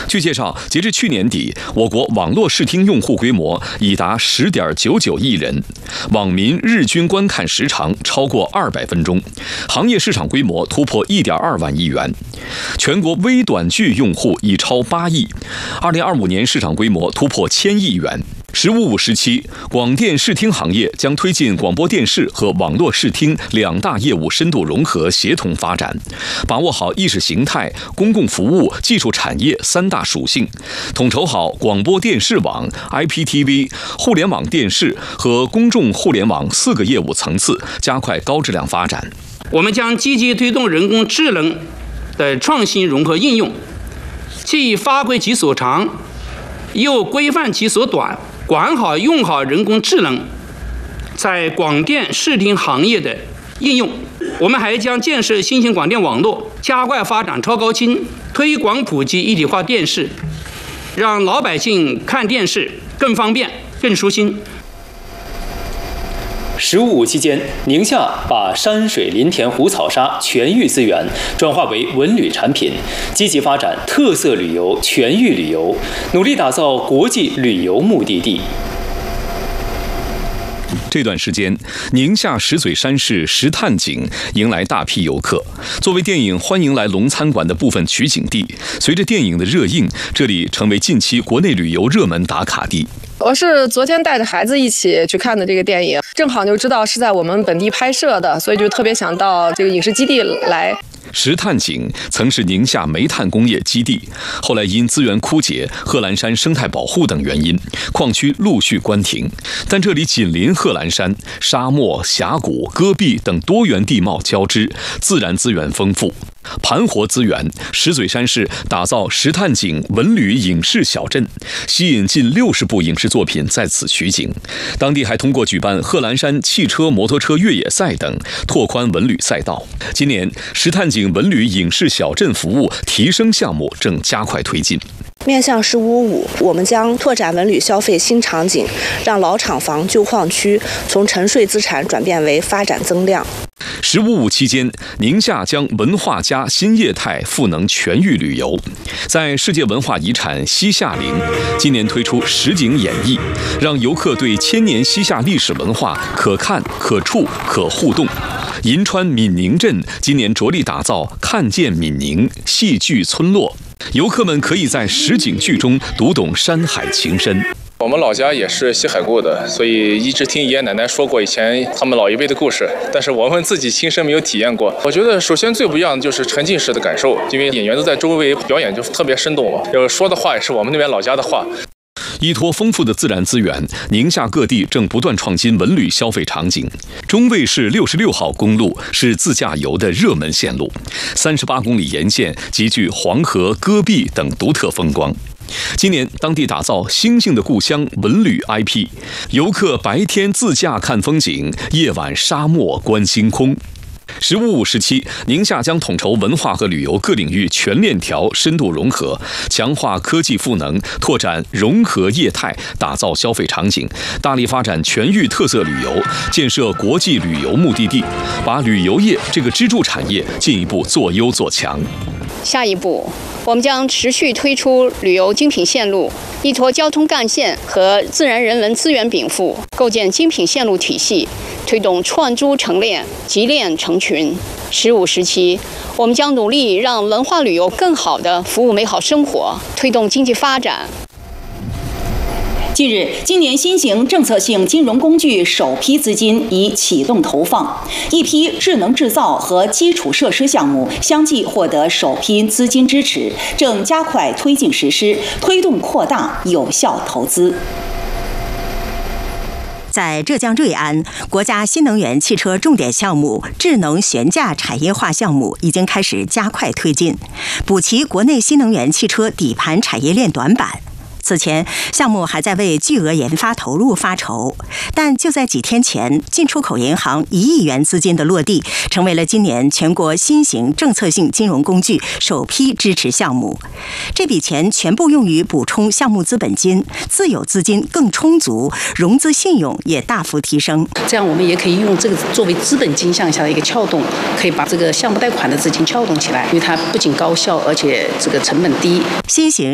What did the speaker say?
据介绍，截至去年底，我国网络视听用户规模已达10.99亿人，网民日均观看时长超过200分钟，行业市场规模突破1.2万亿元，全国微短剧用户已超8亿，2025年市场规模突破1000亿元。“15+5”时期，广电视听行业将推进广播电视和网络视听两大业务深度融合协同发展，把握好意识形态、公共服务、技术产业三大属性，统筹好广播电视网、IPTV、互联网电视和公众互联网4个业务层次，加快高质量发展。 我们将积极推动人工智能的创新融合应用，既发挥其所长，又规范其所短，管好用好人工智能在广电视听行业的应用。我们还将建设新型广电网络，加快发展超高清，推广普及一体化电视，让老百姓看电视更方便、更舒心。 “15+5”期间，宁夏把山水林田湖草沙全域资源转化为文旅产品，积极发展特色旅游、全域旅游，努力打造国际旅游目的地。 这段时间，宁夏石嘴山市石炭井迎来大批游客。作为电影《欢迎来龙餐馆》的部分取景地，随着电影的热映，这里成为近期国内旅游热门打卡地。 我是昨天带着孩子一起去看的这个电影，正好就知道是在我们本地拍摄的，所以就特别想到这个影视基地来。 石炭井曾是宁夏煤炭工业基地，后来因资源枯竭、贺兰山生态保护等原因，矿区陆续关停。但这里紧邻贺兰山，沙漠、峡谷、戈壁等多元地貌交织，自然资源丰富。盘活资源，石嘴山市打造石炭井文旅影视小镇，吸引近60部影视作品在此取景。当地还通过举办贺兰山汽车、摩托车越野赛等，拓宽文旅赛道。今年，石炭井文旅影视小镇服务提升项目正加快推进。 面向“15+5”，我们将拓展文旅消费新场景，让老厂房、旧矿区从沉睡资产转变为发展增量。 “15+5”期间，宁夏将文化加新业态赋能全域旅游。在世界文化遗产西夏陵，今年推出实景演绎，让游客对千年西夏历史文化可看、可触、可互动。银川闽宁镇今年着力打造看见闽宁戏剧村落，游客们可以在实景剧中读懂山海情深。 我们老家也是西海固的，所以一直听爷爷奶奶说过以前他们老一辈的故事，但是我们自己亲身没有体验过。我觉得首先最不一样的就是沉浸式的感受，因为演员都在周围表演，就特别生动嘛。说的话也是我们那边老家的话。 依托丰富的自然资源，宁夏各地正不断创新文旅消费场景。中卫市66号公路是自驾游的热门线路，38公里沿线极具黄河、戈壁等独特风光。今年，当地打造星星的故乡文旅 IP， 游客白天自驾看风景，夜晚沙漠观星空。“15+5”时期，宁夏将统筹文化和旅游各领域全链条深度融合，强化科技赋能，拓展融合业态，打造消费场景，大力发展全域特色旅游，建设国际旅游目的地，把旅游业这个支柱产业进一步做优做强。 下一步，我们将持续推出旅游精品线路，依托交通干线和自然人文资源禀赋，构建精品线路体系，推动串珠成链、集链成群。“15+5”时期，我们将努力让文化旅游更好地服务美好生活，推动经济发展。 近日，今年新型政策性金融工具首批资金已启动投放，一批智能制造和基础设施项目相继获得首批资金支持，正加快推进实施，推动扩大有效投资。 在浙江瑞安，国家新能源汽车重点项目智能悬架产业化项目已经开始加快推进，补齐国内新能源汽车底盘产业链短板。此前，项目还在为巨额研发投入发愁，但就在几天前，进出口银行1亿元资金的落地，成为了今年全国新型政策性金融工具首批支持项目。这笔钱全部用于补充项目资本金，自有资金更充足，融资信用也大幅提升。 这样我们也可以用这个作为资本金向下的一个撬动，可以把这个项目贷款的资金撬动起来，因为它不仅高效，而且这个成本低。 新型